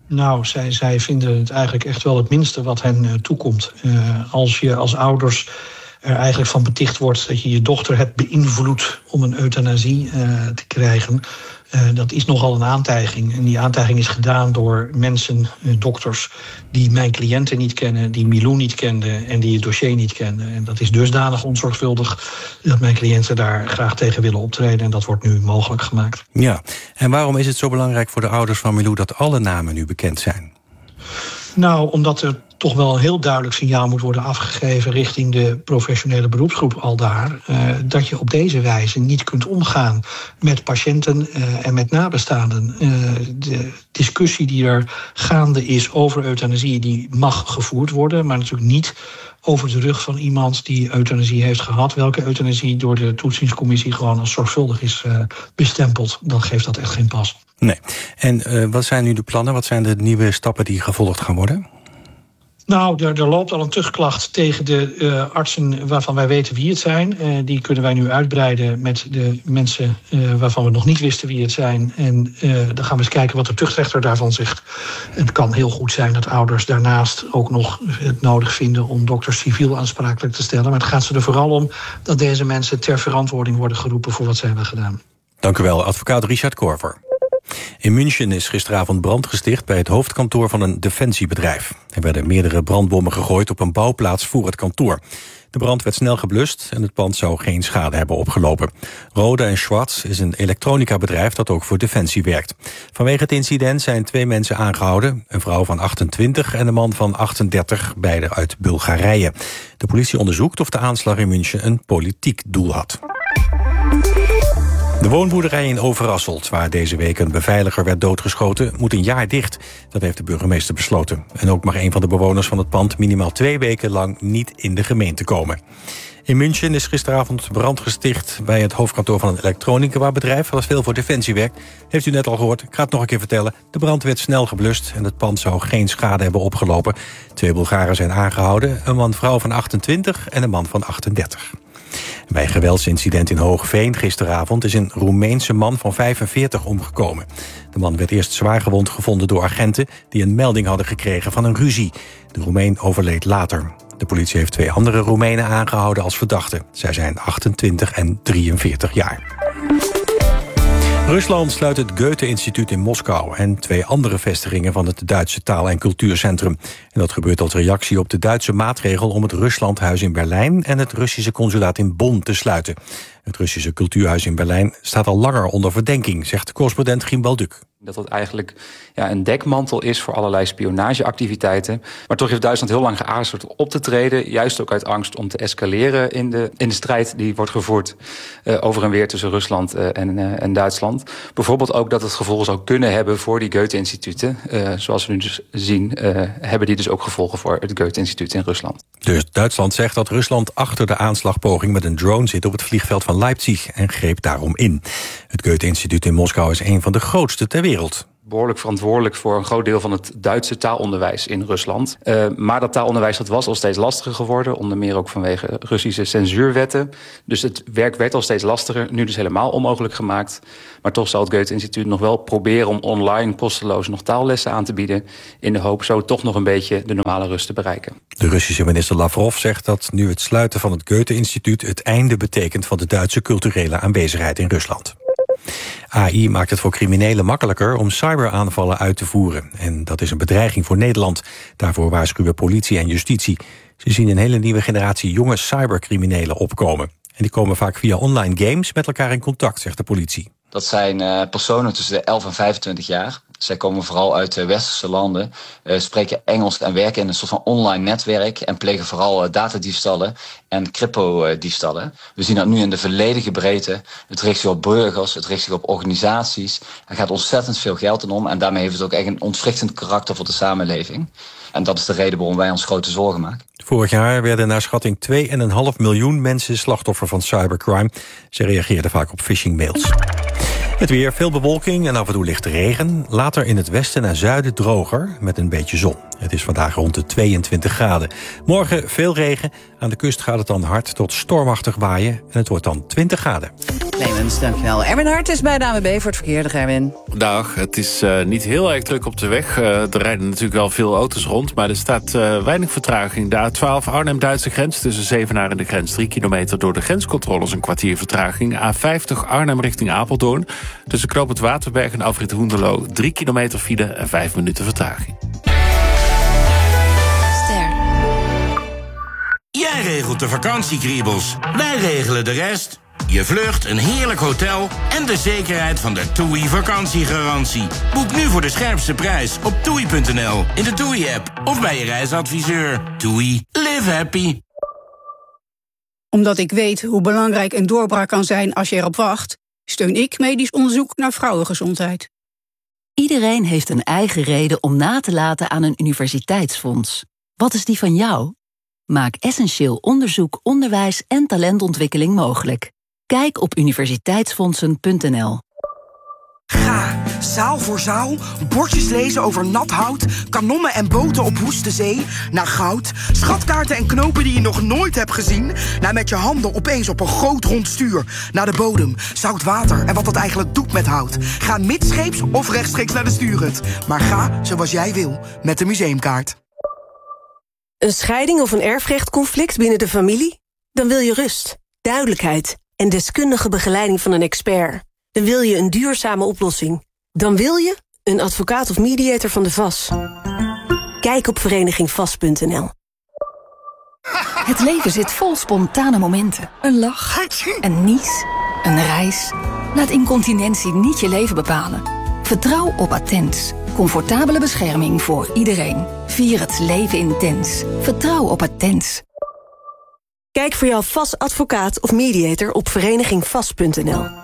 Nou, zij, zij vinden het eigenlijk echt wel het minste wat hen uh, toekomt. Uh, als je als ouders er eigenlijk van beticht wordt dat je je dochter hebt beïnvloed om een euthanasie uh, te krijgen, Uh, dat is nogal een aantijging. En die aantijging is gedaan door mensen, uh, dokters, die mijn cliënten niet kennen, die Milou niet kenden en die het dossier niet kenden. En dat is dusdanig onzorgvuldig dat mijn cliënten daar graag tegen willen optreden. En dat wordt nu mogelijk gemaakt. Ja, en waarom is het zo belangrijk voor de ouders van Milou dat alle namen nu bekend zijn? Nou, omdat er toch wel een heel duidelijk signaal moet worden afgegeven richting de professionele beroepsgroep aldaar, Uh, dat je op deze wijze niet kunt omgaan met patiënten uh, en met nabestaanden. Uh, de discussie die er gaande is over euthanasie, die mag gevoerd worden, maar natuurlijk niet over de rug van iemand die euthanasie heeft gehad. Welke euthanasie door de toetsingscommissie gewoon als zorgvuldig is uh, bestempeld, dan geeft dat echt geen pas. Nee. En uh, wat zijn nu de plannen? Wat zijn de nieuwe stappen die gevolgd gaan worden? Nou, er, er loopt al een terugklacht tegen de uh, artsen waarvan wij weten wie het zijn. Uh, die kunnen wij nu uitbreiden met de mensen uh, waarvan we nog niet wisten wie het zijn. En uh, dan gaan we eens kijken wat de tuchtrechter daarvan zegt. Het kan heel goed zijn dat ouders daarnaast ook nog het nodig vinden om dokters civiel aansprakelijk te stellen. Maar het gaat ze er vooral om dat deze mensen ter verantwoording worden geroepen voor wat zij hebben gedaan. Dank u wel, advocaat Richard Korver. In München is gisteravond brand gesticht bij het hoofdkantoor van een defensiebedrijf. Er werden meerdere brandbommen gegooid op een bouwplaats voor het kantoor. De brand werd snel geblust en het pand zou geen schade hebben opgelopen. Rode en Schwarz is een elektronica-bedrijf dat ook voor Defensie werkt. Vanwege het incident zijn twee mensen aangehouden. Een vrouw van achtentwintig en een man van achtendertig, beide uit Bulgarije. De politie onderzoekt of de aanslag in München een politiek doel had. De woonboerderij in Overasselt, waar deze week een beveiliger werd doodgeschoten, moet een jaar dicht. Dat heeft de burgemeester besloten. En ook mag een van de bewoners van het pand minimaal twee weken lang niet in de gemeente komen. In München is gisteravond brand gesticht bij het hoofdkantoor van een elektronica-bedrijf dat veel voor Defensie werkt. Heeft u net al gehoord, ik ga het nog een keer vertellen. De brand werd snel geblust en het pand zou geen schade hebben opgelopen. Twee Bulgaren zijn aangehouden, een man-vrouw van achtentwintig en een man van achtendertig. Bij een geweldsincident in Hoogveen gisteravond is een Roemeense man van vijfenveertig omgekomen. De man werd eerst zwaargewond gevonden door agenten die een melding hadden gekregen van een ruzie. De Roemeen overleed later. De politie heeft twee andere Roemenen aangehouden als verdachten. Zij zijn achtentwintig en drieënveertig jaar. Rusland sluit het Goethe-instituut in Moskou en twee andere vestigingen van het Duitse Taal- en Cultuurcentrum. En dat gebeurt als reactie op de Duitse maatregel om het Ruslandhuis in Berlijn en het Russische consulaat in Bonn te sluiten. Het Russische cultuurhuis in Berlijn staat al langer onder verdenking, zegt correspondent Gimbal Duk. Dat dat eigenlijk ja, een dekmantel is voor allerlei spionageactiviteiten. Maar toch heeft Duitsland heel lang geaarzeld op te treden. Juist ook uit angst om te escaleren in de, in de strijd die wordt gevoerd uh, over en weer tussen Rusland uh, en, uh, en Duitsland. Bijvoorbeeld ook dat het gevolgen zou kunnen hebben voor die Goethe-instituten. Uh, zoals we nu dus zien, uh, hebben die dus ook gevolgen voor het Goethe-instituut in Rusland. Dus Duitsland zegt dat Rusland achter de aanslagpoging met een drone zit op het vliegveld van Leipzig en greep daarom in. Het Goethe-instituut in Moskou is een van de grootste ter wereld. Behoorlijk verantwoordelijk voor een groot deel van het Duitse taalonderwijs in Rusland. Uh, maar dat taalonderwijs dat was al steeds lastiger geworden. Onder meer ook vanwege Russische censuurwetten. Dus het werk werd al steeds lastiger. Nu dus helemaal onmogelijk gemaakt. Maar toch zal het Goethe-instituut nog wel proberen om online kosteloos nog taallessen aan te bieden. In de hoop zo toch nog een beetje de normale rust te bereiken. De Russische minister Lavrov zegt dat nu het sluiten van het Goethe-instituut het einde betekent van de Duitse culturele aanwezigheid in Rusland. A I maakt het voor criminelen makkelijker om cyberaanvallen uit te voeren. En dat is een bedreiging voor Nederland. Daarvoor waarschuwen politie en justitie. Ze zien een hele nieuwe generatie jonge cybercriminelen opkomen. En die komen vaak via online games met elkaar in contact, zegt de politie. Dat zijn uh, personen tussen de elf en vijfentwintig jaar. Zij komen vooral uit uh, westerse landen, uh, spreken Engels en werken in een soort van online netwerk en plegen vooral uh, datadiefstallen en crypto-diefstallen. We zien dat nu in de volledige breedte. Het richt zich op burgers, het richt zich op organisaties. Er gaat ontzettend veel geld in om en daarmee heeft het ook echt een ontwrichtend karakter voor de samenleving. En dat is de reden waarom wij ons grote zorgen maken. Vorig jaar werden naar schatting twee komma vijf miljoen mensen slachtoffer van cybercrime. Ze reageerden vaak op phishingmails. Het weer, veel bewolking en af en toe lichte regen. Later in het westen en zuiden droger met een beetje zon. Het is vandaag rond de tweeëntwintig graden. Morgen veel regen. Aan de kust gaat het dan hard tot stormachtig waaien. En het wordt dan twintig graden. Clemens, dankjewel. Erwin Hart is bij de A N W B voor het verkeer. Dag Erwin. Dag, het is uh, niet heel erg druk op de weg. Uh, er rijden natuurlijk wel veel auto's rond, maar er staat uh, weinig vertraging. De A twaalf Arnhem-Duitse grens tussen Zevenaar en de grens. Drie kilometer door de grenscontroles, een kwartier vertraging. A vijftig Arnhem richting Apeldoorn. Tussen Knoop het Waterberg en Afrit Hoenderloo. Drie kilometer file en vijf minuten vertraging. Jij regelt de vakantiekriebels. Wij regelen de rest. Je vlucht, een heerlijk hotel en de zekerheid van de TUI vakantiegarantie. Boek nu voor de scherpste prijs op toei punt n l, in de TUI-app of bij je reisadviseur. TUI, live happy. Omdat ik weet hoe belangrijk een doorbraak kan zijn als je erop wacht, steun ik medisch onderzoek naar vrouwengezondheid. Iedereen heeft een eigen reden om na te laten aan een universiteitsfonds. Wat is die van jou? Maak essentieel onderzoek, onderwijs en talentontwikkeling mogelijk. Kijk op universiteitsfondsen punt n l. Ga, zaal voor zaal, bordjes lezen over nat hout, kanonnen en boten op woeste zee, naar goud, schatkaarten en knopen die je nog nooit hebt gezien, naar met je handen opeens op een groot rond stuur, naar de bodem, zout water en wat dat eigenlijk doet met hout. Ga midscheeps of rechtstreeks naar de stuurhut, maar ga zoals jij wil, met de museumkaart. Een scheiding of een erfrechtconflict binnen de familie? Dan wil je rust, duidelijkheid en deskundige begeleiding van een expert. Dan wil je een duurzame oplossing. Dan wil je een advocaat of mediator van de V A S. Kijk op vereniging vast punt n l. Het leven zit vol spontane momenten. Een lach, een nies, een reis. Laat incontinentie niet je leven bepalen. Vertrouw op Attens. Comfortabele bescherming voor iedereen. Vier het leven intens. Vertrouw op Attens. Kijk voor jouw V A S-advocaat of mediator op vereniging vast punt n l.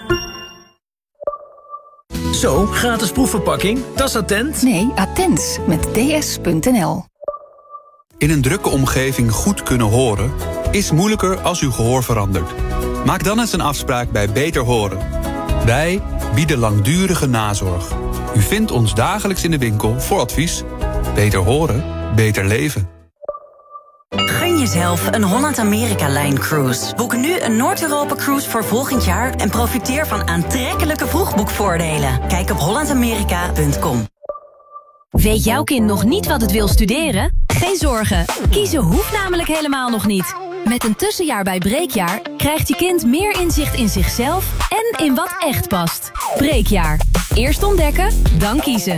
Zo, gratis proefverpakking. Dat is Attent. Nee, Attens met d s punt n l. In een drukke omgeving goed kunnen horen is moeilijker als uw gehoor verandert. Maak dan eens een afspraak bij Beter Horen. Wij bieden langdurige nazorg. U vindt ons dagelijks in de winkel voor advies. Beter horen, beter leven. Gun jezelf een Holland-Amerika-lijn-cruise. Boek nu een Noord-Europa-cruise voor volgend jaar en profiteer van aantrekkelijke vroegboekvoordelen. Kijk op holland amerika punt com. Weet jouw kind nog niet wat het wil studeren? Geen zorgen, kiezen hoeft namelijk helemaal nog niet. Met een tussenjaar bij Breekjaar krijgt je kind meer inzicht in zichzelf en in wat echt past. Breekjaar. Eerst ontdekken, dan kiezen.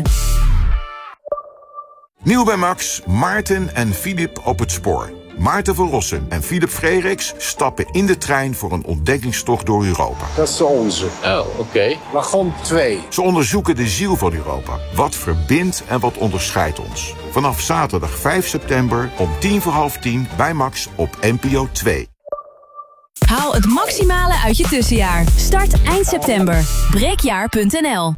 Nieuw bij Max, Maarten en Filip op het spoor. Maarten van Rossum en Filip Frederiks stappen in de trein voor een ontdekkingstocht door Europa. Dat is onze. Oh, oké. Okay. Wagon twee. Ze onderzoeken de ziel van Europa. Wat verbindt en wat onderscheidt ons. Vanaf zaterdag vijf september om tien voor half tien bij Max op N P O twee. Haal het maximale uit je tussenjaar. Start eind september. breekjaar punt n l.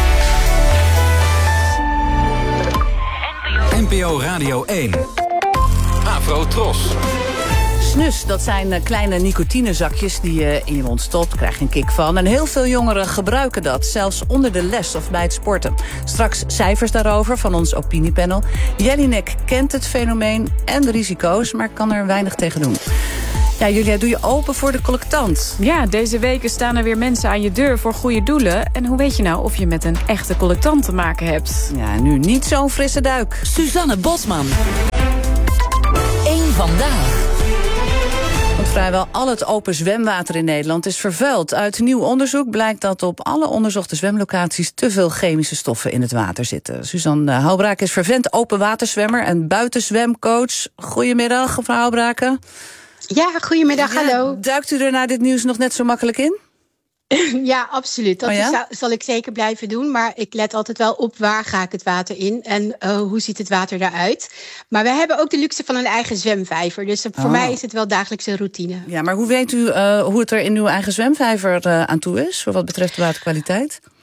N P O Radio één. Afro Tros. Snus, dat zijn kleine nicotinezakjes die je in je mond stopt. Krijg je een kick van. En heel veel jongeren gebruiken dat, zelfs onder de les of bij het sporten. Straks cijfers daarover van ons opiniepanel. Jelinek kent het fenomeen en de risico's, maar kan er weinig tegen doen. Ja, Julia, doe je open voor de collectant? Ja, deze weken staan er weer mensen aan je deur voor goede doelen. En hoe weet je nou of je met een echte collectant te maken hebt? Ja, nu niet zo'n frisse duik. Suzanne Bosman. Eén vandaag. Want vrijwel al het open zwemwater in Nederland is vervuild. Uit nieuw onderzoek blijkt dat op alle onderzochte zwemlocaties te veel chemische stoffen in het water zitten. Suzanne Houbraak is vervent openwaterzwemmer en buitenzwemcoach. Goedemiddag, mevrouw Houbraak. Ja, goedemiddag, ja, hallo. Duikt u er na dit nieuws nog net zo makkelijk in? Ja, absoluut. Dat oh ja? Zal, zal ik zeker blijven doen. Maar ik let altijd wel op waar ga ik het water in en uh, hoe ziet het water eruit. Maar we hebben ook de luxe van een eigen zwemvijver. Dus voor oh. mij is het wel dagelijkse routine. Ja, maar hoe weet u uh, hoe het er in uw eigen zwemvijver uh, aan toe is, voor wat betreft de waterkwaliteit?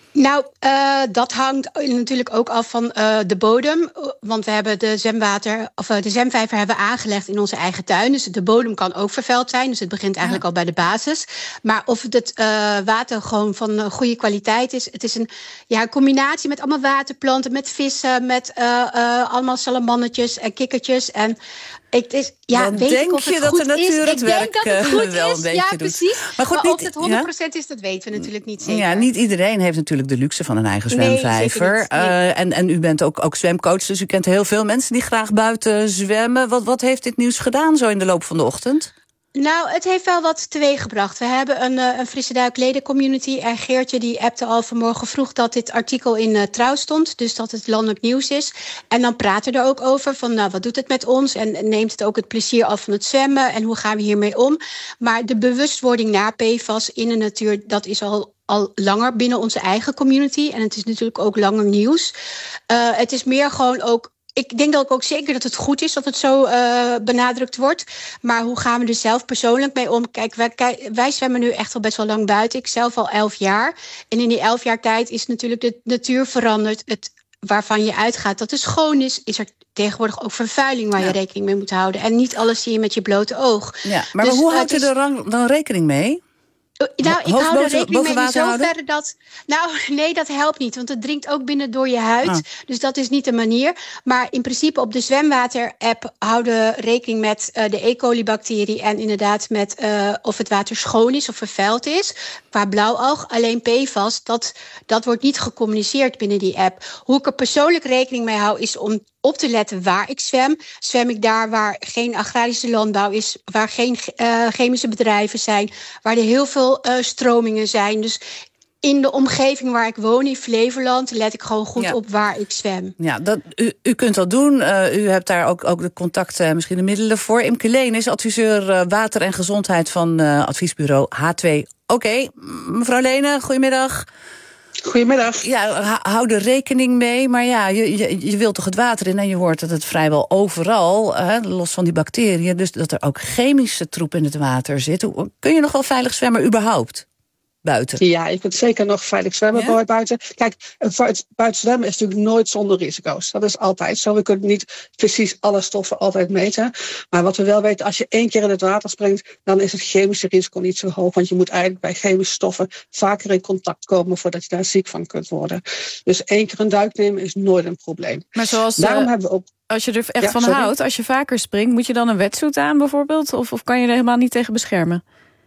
Nou, uh, dat hangt natuurlijk ook af van uh, de bodem. Want we hebben de zwemwater, of uh, de zwemvijver hebben we aangelegd in onze eigen tuin. Dus de bodem kan ook vervuild zijn. Dus het begint eigenlijk ja. al bij de basis. Maar of het uh, water gewoon van uh, goede kwaliteit is. Het is een ja, combinatie met allemaal waterplanten, met vissen, met uh, uh, allemaal salamannetjes en kikkertjes. En het is, ja, dan weet denk ik of het je dat goed de natuur is. het werk Ik denk dat het goed wel is. een beetje ja, doet. precies. Maar, goed, maar niet, of het honderd procent ja? is, dat weten we natuurlijk niet zeker. Ja, niet iedereen heeft natuurlijk de luxe van een eigen zwemvijver. Nee, nee. uh, en, en u bent ook, ook zwemcoach, dus u kent heel veel mensen die graag buiten zwemmen. Wat, wat heeft dit nieuws gedaan zo in de loop van de ochtend? Nou, het heeft wel wat teweeggebracht. We hebben een, uh, een Frisse Duik ledencommunity. En Geertje die appte al vanmorgen vroeg dat dit artikel in uh, Trouw stond. Dus dat het landelijk nieuws is. En dan praten we er ook over van, nou, wat doet het met ons? En neemt het ook het plezier af van het zwemmen? En hoe gaan we hiermee om? Maar de bewustwording naar P F A S in de natuur, dat is al... al langer binnen onze eigen community. En het is natuurlijk ook langer nieuws. Uh, het is meer gewoon ook... Ik denk dat ik ook zeker dat het goed is dat het zo uh, benadrukt wordt. Maar hoe gaan we er zelf persoonlijk mee om? Kijk wij, kijk, wij zwemmen nu echt al best wel lang buiten. Ik zelf al elf jaar. En in die elf jaar tijd is natuurlijk de natuur veranderd. Het waarvan je uitgaat dat het schoon is, is er tegenwoordig ook vervuiling waar ja. je rekening mee moet houden. En niet alles zie je met je blote oog. Ja, maar, dus, maar hoe uh, houdt u er dan rekening mee? Nou, ik hou er rekening mee in zoverre houden? dat... Nou, nee, dat helpt niet, want het dringt ook binnen door je huid. Ah. Dus dat is niet de manier. Maar in principe op de zwemwater-app houden rekening met uh, de E. coli-bacterie... en inderdaad met uh, of het water schoon is of vervuild is. Qua blauwalg, alleen P F A S, dat, dat wordt niet gecommuniceerd binnen die app. Hoe ik er persoonlijk rekening mee hou, is om op te letten waar ik zwem. Zwem ik daar waar geen agrarische landbouw is, waar geen uh, chemische bedrijven zijn, waar er heel veel uh, stromingen zijn. Dus in de omgeving waar ik woon, in Flevoland, let ik gewoon goed ja. op waar ik zwem. Ja, dat, u, u kunt dat doen. Uh, u hebt daar ook, ook de contacten, uh, misschien de middelen voor. Imke Leen is adviseur uh, water en gezondheid van uh, adviesbureau H twee. Oké, okay. Mevrouw Lene, goedemiddag. Goedemiddag. Ja, hou er rekening mee, maar ja, je, je, je wilt toch het water in en je hoort dat het vrijwel overal, hè, los van die bacteriën, dus dat er ook chemische troep in het water zit. Kun je nog wel veilig zwemmen überhaupt? Buiten. Ja, je kunt zeker nog veilig zwemmen ja? buiten. Kijk, buiten zwemmen is natuurlijk nooit zonder risico's. Dat is altijd zo. We kunnen niet precies alle stoffen altijd meten. Maar wat we wel weten, als je één keer in het water springt, dan is het chemische risico niet zo hoog. Want je moet eigenlijk bij chemische stoffen vaker in contact komen voordat je daar ziek van kunt worden. Dus één keer een duik nemen is nooit een probleem. Maar zoals Daarom uh, hebben we ook... als je er echt ja, van sorry? houdt, als je vaker springt, moet je dan een wetsuit aan bijvoorbeeld? Of, of kan je er helemaal niet tegen beschermen?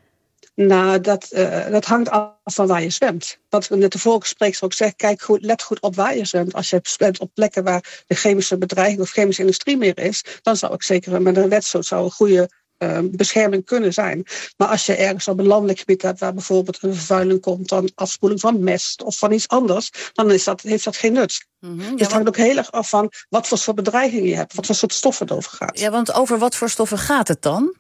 Nou, dat, uh, dat hangt af van waar je zwemt. Wat net de vorige spreekster ook zegt, kijk goed, let goed op waar je zwemt. Als je zwemt op plekken waar de chemische bedreiging of chemische industrie meer is, dan zou ik zeker met een wetsuit zou een goede uh, bescherming kunnen zijn. Maar als je ergens op een landelijk gebied hebt waar bijvoorbeeld een vervuiling komt, dan afspoeling van mest of van iets anders, dan is dat, heeft dat geen nut. Mm-hmm, dus ja, het hangt ook heel erg af van wat voor soort bedreigingen je hebt, wat voor soort stoffen het over gaat. Ja, want over wat voor stoffen gaat het dan?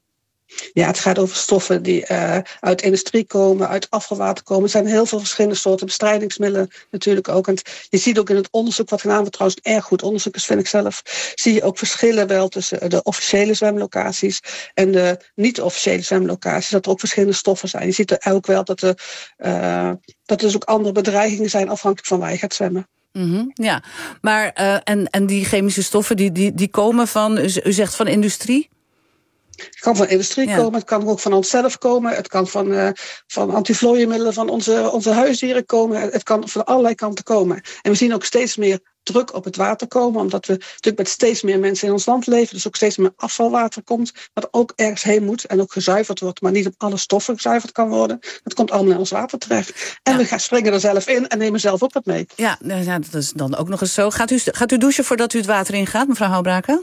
Ja, het gaat over stoffen die uh, uit industrie komen, uit afvalwater komen. Er zijn heel veel verschillende soorten bestrijdingsmiddelen natuurlijk ook. En je ziet ook in het onderzoek, wat gedaan wordt trouwens erg goed onderzoek is, vind ik zelf, zie je ook verschillen wel tussen de officiële zwemlocaties en de niet-officiële zwemlocaties. Dat er ook verschillende stoffen zijn. Je ziet er ook wel dat er, uh, dat er dus ook andere bedreigingen zijn afhankelijk van waar je gaat zwemmen. Mm-hmm, ja, maar uh, en, en die chemische stoffen die, die, die komen van, u zegt van industrie? Het kan van industrie ja. komen, het kan ook van onszelf komen. Het kan van, uh, van antivlooienmiddelen van onze, onze huisdieren komen. Het kan van allerlei kanten komen. En we zien ook steeds meer druk op het water komen. Omdat we natuurlijk met steeds meer mensen in ons land leven. Dus ook steeds meer afvalwater komt. Wat ook ergens heen moet en ook gezuiverd wordt. Maar niet op alle stoffen gezuiverd kan worden. Dat komt allemaal in ons water terecht. En ja. we gaan springen er zelf in en nemen zelf ook wat mee. Ja, ja, dat is dan ook nog eens zo. Gaat u, gaat u douchen voordat u het water ingaat, mevrouw Houbraken?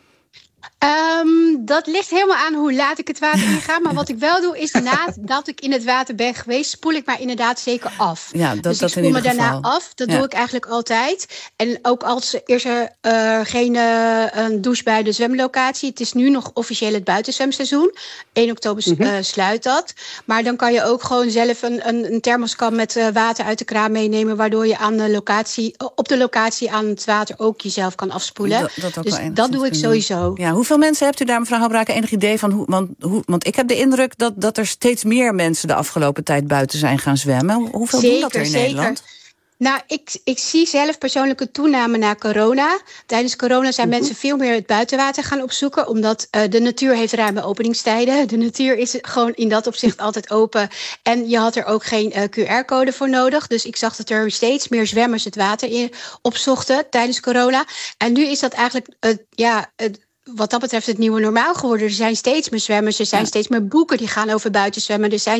Um, dat ligt helemaal aan hoe laat ik het water inga. Maar wat ik wel doe is nadat ik in het water ben geweest, spoel ik maar inderdaad zeker af. Ja, dat, dus dat ik spoel me daarna geval. af. Dat ja. doe ik eigenlijk altijd. En ook als is er uh, geen uh, een douche bij de zwemlocatie. Het is nu nog officieel het buitenzwemseizoen. één oktober mm-hmm. uh, sluit dat. Maar dan kan je ook gewoon zelf een, een, een thermoskan met uh, water uit de kraan meenemen, waardoor je aan de locatie, op de locatie aan het water ook jezelf kan afspoelen. Dat, dat ook dus dat doe ik sowieso. Ja, hoeveel mensen hebt u daar, mevrouw Houbraken, enig idee van? Hoe, want, hoe, want ik heb de indruk dat, dat er steeds meer mensen de afgelopen tijd buiten zijn gaan zwemmen. Hoeveel zeker, doen dat er in zeker. Nederland? Nou, ik, ik zie zelf persoonlijke toename na corona. Tijdens corona zijn Mm-hmm. mensen veel meer het buitenwater gaan opzoeken, omdat uh, de natuur heeft ruime openingstijden. De natuur is gewoon in dat opzicht altijd open. En je had er ook geen uh, Q R-code voor nodig. Dus ik zag dat er steeds meer zwemmers het water in opzochten tijdens corona. En nu is dat eigenlijk uh, ja, uh, wat dat betreft het nieuwe normaal geworden. Er zijn steeds meer zwemmers, er zijn ja. steeds meer boeken die gaan over buitenzwemmen. Er zijn